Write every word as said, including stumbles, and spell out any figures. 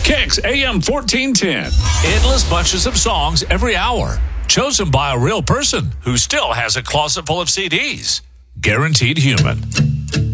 Kicks A M fourteen ten. Endless bunches of songs every hour, chosen by a real person who still has a closet full of C Ds. Guaranteed Human.